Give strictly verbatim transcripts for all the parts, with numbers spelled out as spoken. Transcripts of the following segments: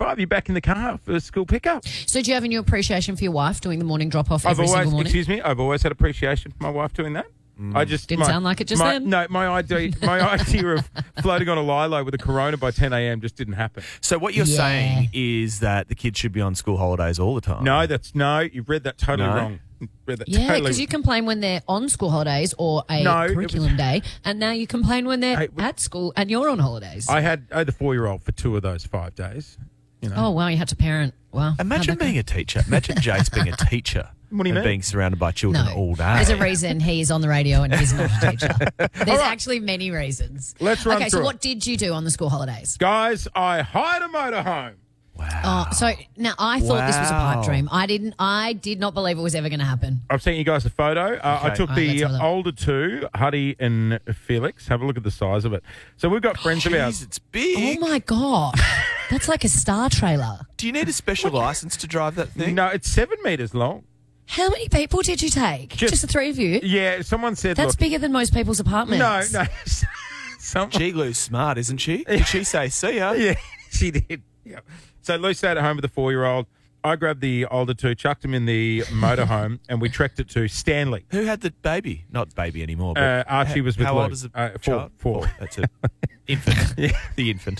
five, you're back in the car for school pickup. So do you have a new appreciation for your wife doing the morning drop-off every I've always, single morning? excuse me, I've always had appreciation for my wife doing that. Mm. I just Didn't my, sound like it just my, then. No, my idea, my idea of floating on a lilo with a Corona by ten a.m. just didn't happen. So what you're Yeah. saying is that the kids should be on school holidays all the time? No, that's no. You've read that totally No? wrong. Read that Yeah, totally because you complain when they're on school holidays or a No, it curriculum was- day, and now you complain when they're Hey, w- at school and you're on holidays. I had I had the four-year-old for two of those five days. You know. oh, wow, you had to parent. Wow. Imagine being a teacher. Imagine Jace being a teacher. What do you and mean? being surrounded by children No. all day. There's a reason he's on the radio and he's not a teacher. There's actually many reasons. Let's run Okay, through so it. what did you do on the school holidays? Guys, I hired a motorhome. Wow. Oh, so now I thought this was a Wow. pipe dream. I didn't. I did not believe it was ever going to happen. I've sent you guys a photo. Uh, I Okay. took All right, let's the have a look. older two, Huddy and Felix. Have a look at the size of it. So we've got friends of Jeez, ours. it's big. Oh my god, that's like a star trailer. Do you need a special license to drive that thing? No, it's seven metres long. How many people did you take? Just, Just- the three of you? Yeah, someone said, That's look. bigger than most people's apartments. No, no. Someone, Gee, Lou's smart, isn't she? Did she say, see ya? yeah, she did. Yeah. So Lou stayed at home with the four-year-old. I grabbed the older two, chucked him in the motorhome, and we trekked it to Stanley. Who had the baby? Not baby anymore. But Uh, Archie was with How Lou. old is the Uh, four- child? four. That's it. Infant. Yeah. The infant.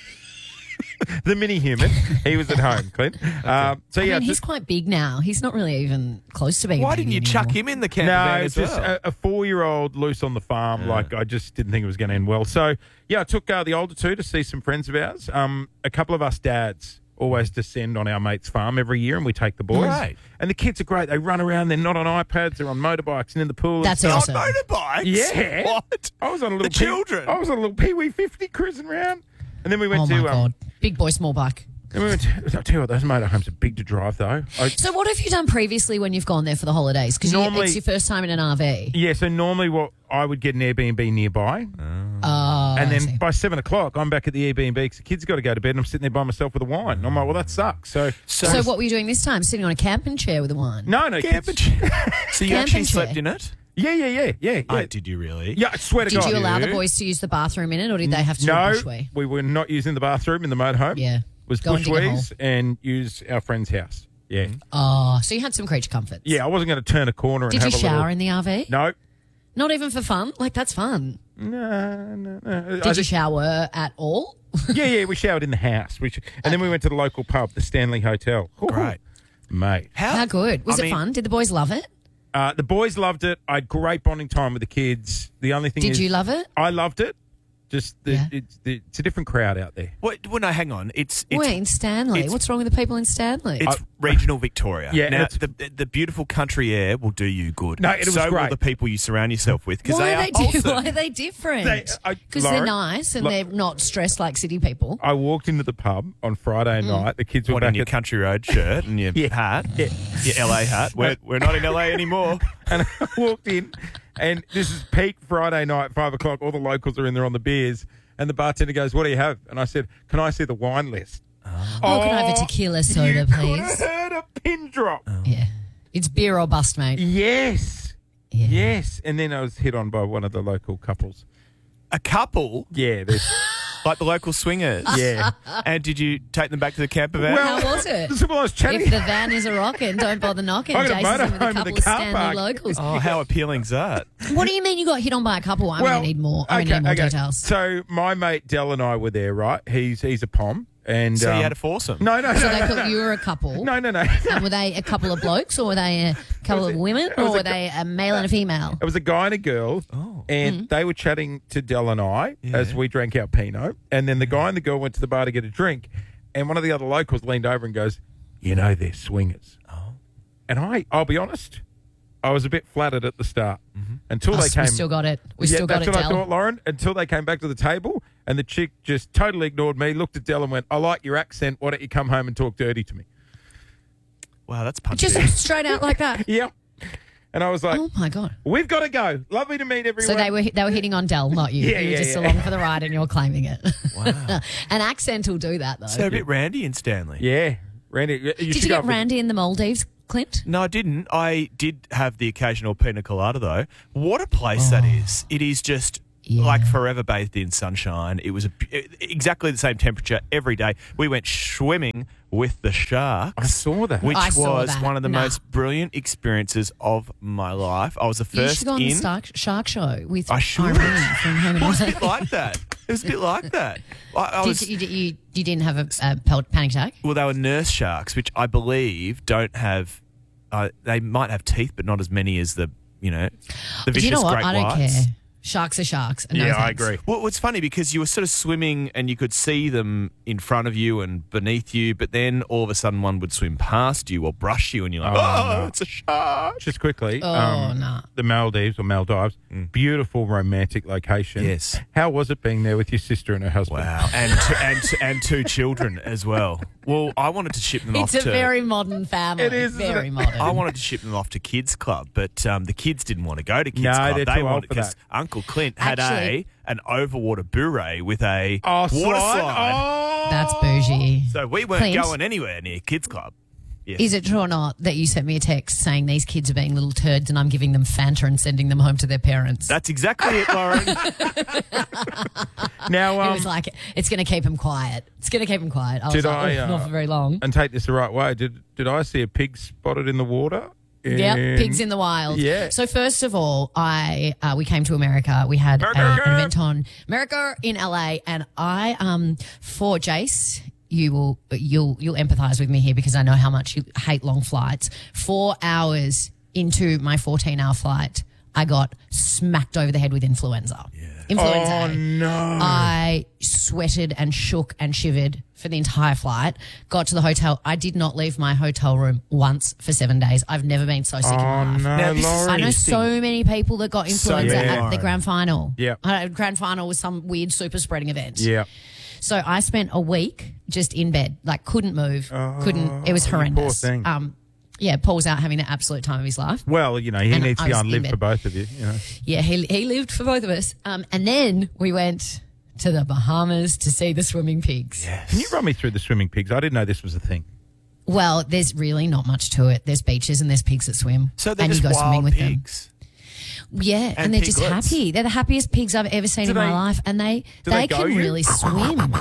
The mini-human. He was at home, Clint. Um, so, I yeah. mean, he's just- quite big now. He's not really even close to being. a Why baby didn't you anymore. chuck him in the camper No, van it's as just well? a, a four-year-old loose on the farm. Yeah. Like, I just didn't think it was going to end well. So, yeah, I took uh, the older two to see some friends of ours. Um, a couple of us dads always descend on our mate's farm every year, and we take the boys. Great. And the kids are great. They run around. They're not on iPads. They're on motorbikes and in the pool. and That's stuff. awesome. On motorbikes? Yeah. What? I was on a little The children? I was on a little Pee Wee fifty cruising around, and then we went Oh to. my um, god, big boy, small bike. Then we went to. I'll tell you what, those motorhomes are big to drive, though. I, So what have you done previously when you've gone there for the holidays? Because Normally- it's your first time in an R V. yeah. So normally, what I would get an Airbnb nearby. Oh, And I then see. by seven o'clock, I'm back at the Airbnb because the kids have got to go to bed and I'm sitting there by myself with a wine. And I'm like, well, that sucks. So, So what were you doing this time? Sitting on a camping chair with a wine? no, no, Camping kids. So you Camping actually chair. slept in it? Yeah, yeah, yeah, yeah. Yeah, Oh, did you really? yeah I swear to Did God. you allow the you? boys to use the bathroom in it, or did they have to do No, a bushwee? we were not using the bathroom in the motorhome. Yeah. It was Go and dig a hole. bushwees and use our friend's house. Yeah. Oh, so you had some creature comforts. Yeah, I wasn't going to turn a corner and Did you have a shower little... in the R V? No. Not even for fun? Like, that's fun. No, no, no. I Did you think- shower at all? Yeah, yeah, we showered in the house. We sh- and then we went to the local pub, the Stanley Hotel. Ooh, Great. Mate. How good? Was I it mean- fun? Did the boys love it? Uh, the boys loved it. I had great bonding time with the kids. The only thing Did is... you love it? I loved it. Just the, Yeah. it's, the, it's a different crowd out there. Wait, well, no, hang on. It's it's Wait, in Stanley. it's- What's wrong with the people in Stanley? it's regional Victoria. Yeah, and Now it's- the the beautiful country air will do you good. No, it was so will great. the people you surround yourself with because Why they are are they, di- wholesome. why are they different? They- I- Because they're Lauren, nice and Lo- they're not stressed like city people. I walked into the pub on Friday night. The kids were What, back in your at, country road shirt and your Yeah. hat, Yeah. your L A hat. We're we're not in L A anymore. and I walked in, and this is peak Friday night, five o'clock. All the locals are in there on the beers, and the bartender goes, "What do you have?" And I said, "Can I see the wine list?" Oh, can I have a tequila soda, you could please? have heard a pin drop. Yeah. It's beer or bust, mate. Yes, Yeah. yes. And then I was hit on by one of the local couples. A couple, Yeah, there's, like the local swingers. yeah. And did you take them back to the camper van? Well, How was it? This is what I was chatting. If the van is a rockin', don't bother knocking. I got a Jason's in with a motorhome in couple the of car Stanley park. locals. oh, how appealing's that? What do you mean you got hit on by a couple? I'm going to need more. I'm going to need more details. So my mate Dell and I were there, right? He's he's a pom, and So um, you had a foursome? no, no, So no, they no, thought no. you were a couple. no, no, no. And were they a couple of blokes or were they a couple of women was or a were gu- they a male and a female? It was a guy and a girl, Oh. and they were chatting to Dell and I Yeah. as we drank our Pinot, and then the guy and the girl went to the bar to get a drink, and one of the other locals leaned over and goes, "You know they're swingers," Oh. and I, I'll be honest, I was a bit flattered at the start until Us, they we came. still got it. We yeah, still got that's it, what I Del. thought, Lauren. Until they came back to the table, and the chick just totally ignored me, looked at Dell and went, "I like your accent. Why don't you come home and talk dirty to me?" Wow, that's punchy. Just straight out like that. Yeah. And I was like, Oh my god! "We've got to go. Lovely to meet everyone." So they were they were hitting on Del, not you. Yeah, you were yeah, just yeah. along for the ride, and you're claiming it. Wow. An accent will do that, though. So a bit randy in Stanley. Yeah, Randy. You Did should you go get up with- Randy in the Maldives, Clint? No, I didn't. I did have the occasional pina colada, though. What a place that is. It is just Yeah. like forever bathed in sunshine. It was a, exactly the same temperature every day. We went swimming with the sharks. I saw that. Which I saw was that. one of the Nah. most brilliant experiences of my life. I was the You first should go on in. the Stark, Shark Show with I should. Irene from Home and It was a Away. bit like that. It was a bit like that. I, I was, Did, you, you, you didn't have a, a pel- panic attack? well, they were nurse sharks, which I believe don't have. Uh, they might have teeth, but not as many as the you know the Do vicious you know what? great I don't whites. care. Sharks are sharks. No yeah, I thanks. agree. Well, it's funny because you were sort of swimming and you could see them in front of you and beneath you, but then all of a sudden one would swim past you or brush you, and you're like, Oh, "Oh, no. it's a shark!" Just quickly, Oh, um, nah. the Maldives or Maldives, beautiful romantic location. Yes. How was it being there with your sister and her husband? Wow, and t- and t- and two children as well. Well, I wanted to ship them It's off a to. very modern family. It is, isn't very it? modern. I wanted to ship them off to Kids Club, but um, the kids didn't want to go to Kids No, Club. they're they too old wanted for because that. Uncle Clint had Actually- a an overwater beret with a Oh, water slide? slide. Oh. That's bougie. So we weren't Clint? going anywhere near Kids Club. Yes. Is it true or not that you sent me a text saying these kids are being little turds and I'm giving them Fanta and sending them home to their parents? That's exactly it, Lauren. Now, it um, was like, it's going to keep them quiet. It's going to keep them quiet. I was Did like, I, "Oh, uh, not for very long. and take this the right way, did did I see a pig spotted in the water? Yep, In- pigs in the wild. Yeah. So first of all, I uh, we came to America. We had a, America. an event on America in L A, and I um for Jace, you will you'll you'll empathise with me here because I know how much you hate long flights. Four hours into my fourteen hour flight, I got smacked over the head with influenza. Yeah. Influenza. Oh, A. no. I sweated and shook and shivered for the entire flight. Got to the hotel. I did not leave my hotel room once for seven days. I've never been so sick in my Oh, life. no, Now, this is- Lauren. I know Interesting. so many people that got influenza many, at the Lauren. grand final. Yeah. Uh, grand final was some weird super spreading event. Yeah. So I spent a week just in bed, like couldn't move, couldn't. It was you poor horrendous. thing. Um, yeah, Paul's out having the absolute time of his life. Well, you know, he And needs I to go was and in live bed. for both of you, you know. Yeah, he he lived for both of us. Um, and then we went to the Bahamas to see the swimming pigs. Can you run me through the swimming pigs? I didn't know this was a thing. Well, there's really not much to it. There's beaches and there's pigs that swim. So they're and just you go swimming wild with pigs. them. Yeah, and, And they're just piglets. happy. They're the happiest pigs I've ever seen Do in my they- life, and they do they, they go can you? really swim.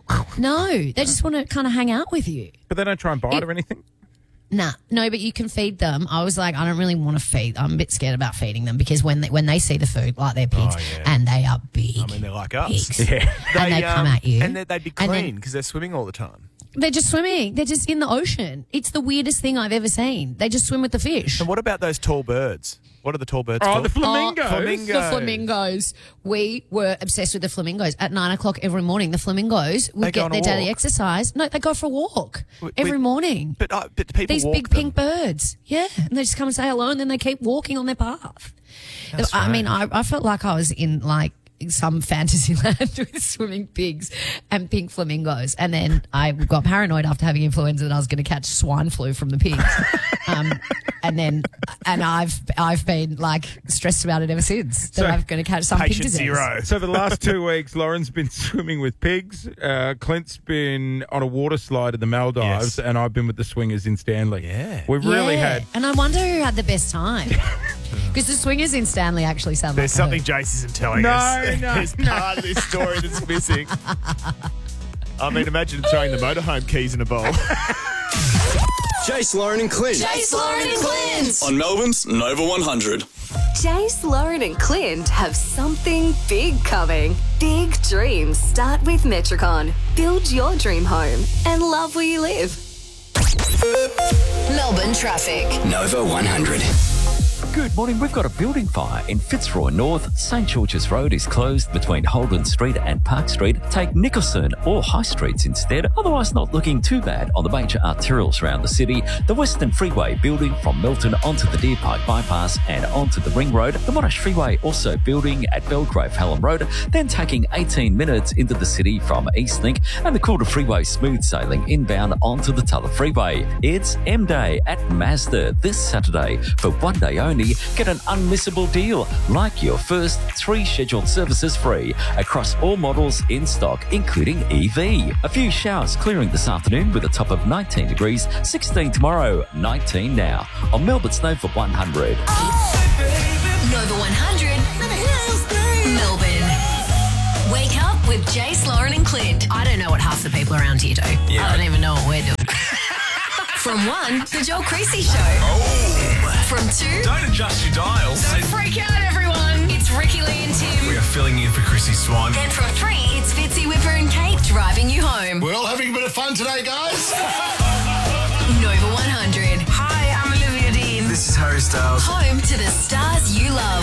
No, they just want to kind of hang out with you. But they don't try and bite It- or anything? Nah, no, but you can feed them. I was like, I don't really want to feed. I'm a bit scared about feeding them because when they, when they see the food, like they're pigs, Oh, yeah. and they are big. I mean, they're like us. pigs. Yeah. And they come um, at you. And they- they'd be And then- clean because they're swimming all the time. They're just swimming. They're just in the ocean. It's the weirdest thing I've ever seen. They just swim with the fish. And what about those tall birds? What are the tall birds Oh, called? the flamingos. Flamingo. The flamingos. We were obsessed with the flamingos. At nine o'clock every morning, the flamingos would They go get on their a daily walk? exercise. No, they go for a walk Wi- every with- morning. But, uh, but people These walk big them. pink birds. Yeah. And they just come and say hello and then they keep walking on their path. That's I mean, I, strange. I felt like I was in like some fantasy land with swimming pigs and pink flamingos. And then I got paranoid after having influenza that I was going to catch swine flu from the pigs. um, and then, and I've I've been like stressed about it ever since that So- I'm going to catch some pig Patient disease. zero. So for the last two weeks, Lauren's been swimming with pigs. Uh, Clint's been on a water slide in the Maldives, Yes. and I've been with the swingers in Stanley. Yeah. We've really Yeah. had. And I wonder who had the best time. Because the swingers in Stanley actually sound There's like a something hoot. Jace isn't telling No, us. no, There's part of this story that's missing. I mean, imagine throwing the motorhome keys in a bowl. Jace, Lauren and Clint. Jace, Lauren and Clint. On Melbourne's Nova one hundred. Jace, Lauren and Clint have something big coming. Big dreams start with Metricon. Build your dream home and love where you live. Melbourne traffic. Nova one hundred. Good morning. We've got a building fire in Fitzroy North. St George's Road is closed between Holden Street and Park Street. Take Nicholson or High Streets instead. Otherwise, not looking too bad on the major arterials around the city. The Western Freeway building from Milton onto the Deer Park Bypass and onto the Ring Road. The Monash Freeway also building at Belgrave Hallam Road, then taking eighteen minutes into the city from Eastlink, and the Calder Freeway smooth sailing inbound onto the Tulla Freeway. It's M Day at Mazda this Saturday. For one day only, get an unmissable deal, like your first three scheduled services free across all models in stock, including E V. A few showers clearing this afternoon with a top of nineteen degrees, sixteen tomorrow, nineteen now. On Melbourne's Nova one hundred. Nova one hundred. Melbourne. with Jace, Lauren and Clint. I don't know what half the people around here do. Yeah. I don't even know what we're doing. From one, the Joel Creasy Show. Oh. From two, Don't adjust your dials. Don't freak out, everyone. it's Ricky Lee and Tim. We are filling in for Chrissy Swan. Then from three, it's Fitzy, Whipper and Kate driving you home. We're all having a bit of fun today, guys. Nova one hundred. Hi, I'm Olivia Dean. This is Harry Styles. Home to the stars you love.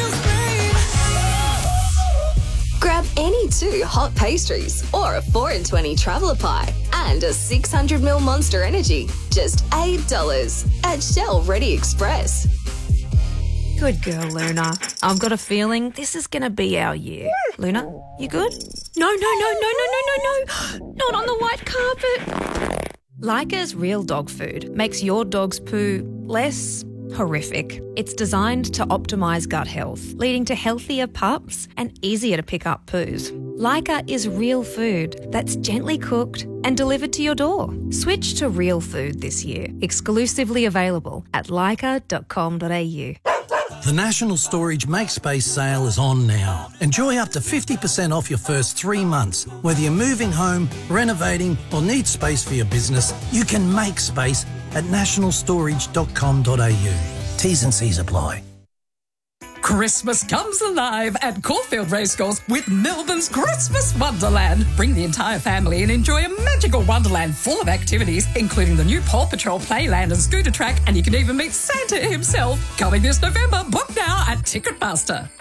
Grab any two hot pastries or a four and twenty traveller pie and a six hundred milliliter Monster Energy. Just eight dollars at Shell Ready Express. Good girl, Luna. I've got a feeling this is going to be our year. Luna, you good? No, no, no, no, no, no, no, no. Not on the white carpet. Leica's Real Dog Food makes your dog's poo less horrific. It's designed to optimise gut health, leading to healthier pups and easier to pick up poos. Leica is real food that's gently cooked and delivered to your door. Switch to real food this year. Exclusively available at leica dot com dot a u. The National Storage MakeSpace sale is on now. Enjoy up to fifty percent off your first three months. Whether you're moving home, renovating or need space for your business, you can make space at national storage dot com dot a u. T's and C's apply. Christmas comes alive at Caulfield Racecourse with Melbourne's Christmas Wonderland. Bring the entire family and enjoy a magical wonderland full of activities, including the new Paw Patrol Playland and scooter track, and you can even meet Santa himself. Coming this November. Book now at Ticketmaster.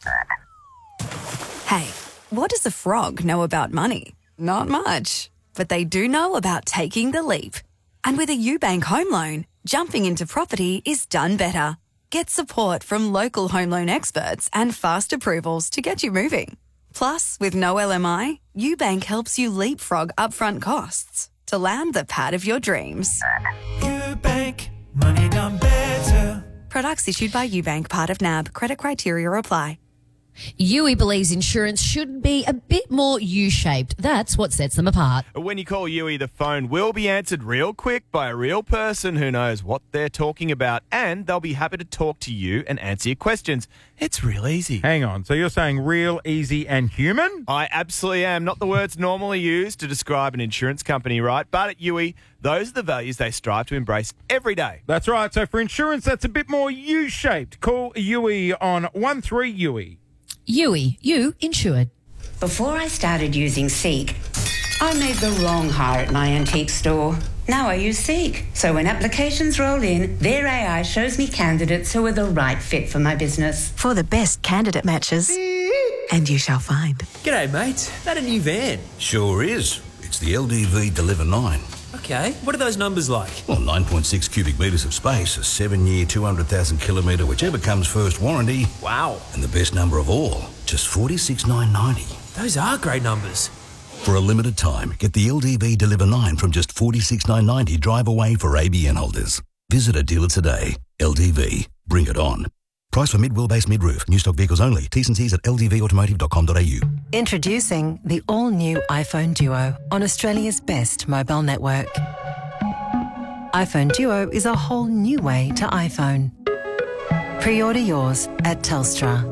Hey, what does a frog know about money? Not much. But they do know about taking the leap. And with a UBank home loan, jumping into property is done better. Get support from local home loan experts and fast approvals to get you moving. Plus, with no L M I, UBank helps you leapfrog upfront costs to land the pad of your dreams. UBank, money done better. Products issued by UBank, part of N A B. Credit criteria apply. Yui believes insurance should be a bit more U-shaped. That's what sets them apart. When you call Yui, the phone will be answered real quick by a real person who knows what they're talking about, and they'll be happy to talk to you and answer your questions. It's real easy. Hang on. So you're saying real, easy and human? I absolutely am. Not the words normally used to describe an insurance company, right? But at Yui, those are the values they strive to embrace every day. That's right. So for insurance that's a bit more U-shaped, call Yui on one three Yui. Yui, you insured. Before I started using Seek, I made the wrong hire at my antique store. Now I use Seek. So when applications roll in, their A I shows me candidates who are the right fit for my business. For the best candidate matches. And you shall find. G'day, mate. That a new van? Sure is. It's the L D V Deliver nine. Okay, what are those numbers like? Well, nine point six cubic metres of space, a seven-year, two hundred thousand kilometre, whichever comes first warranty. Wow. And the best number of all, just forty-six thousand nine hundred ninety. Those are great numbers. For a limited time, get the L D V Deliver nine from just forty-six thousand nine hundred ninety drive away for A B N holders. Visit a dealer today. L D V. Bring it on. Price for mid-wheelbase mid-roof. New stock vehicles only. T's and C's at l d v automotive dot com dot a u. Introducing the all-new iPhone Duo on Australia's best mobile network. iPhone Duo is a whole new way to iPhone. Pre-order yours at Telstra.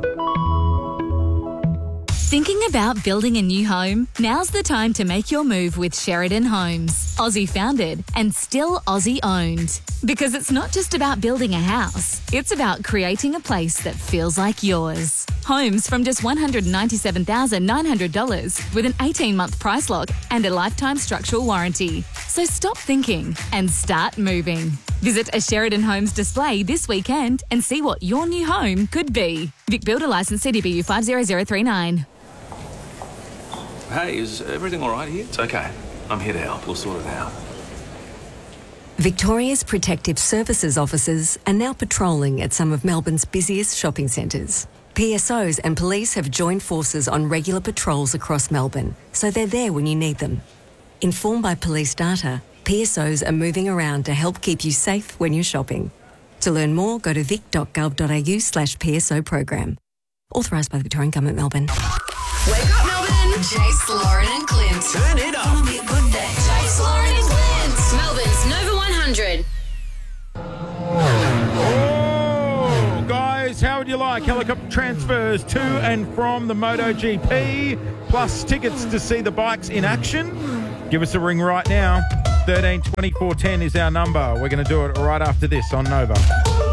Thinking about building a new home? Now's the time to make your move with Sheridan Homes. Aussie founded and still Aussie owned. Because it's not just about building a house, it's about creating a place that feels like yours. Homes from just one hundred ninety-seven thousand nine hundred dollars with an eighteen-month price lock and a lifetime structural warranty. So stop thinking and start moving. Visit a Sheridan Homes display this weekend and see what your new home could be. Vic Builder Licence C D B U five zero zero three nine. Hey, is everything all right here? It's okay. I'm here to help. We'll sort it out. Victoria's Protective Services officers are now patrolling at some of Melbourne's busiest shopping centres. P S Os and police have joined forces on regular patrols across Melbourne, so they're there when you need them. Informed by police data, P S Os are moving around to help keep you safe when you're shopping. To learn more, go to vic dot gov dot a u slash P S O program. Authorised by the Victorian Government, Melbourne. Wake up, Melbourne. Jace, Lauren and Clint. Turn it up. It'll be a good day. Jace, Lauren and Clint. Melbourne's Nova one hundred. Oh, guys, how would you like like helicopter transfers to and from the MotoGP, plus tickets to see the bikes in action. Give us a ring right now. thirteen twenty-four ten is our number. We're going to do it right after this on Nova.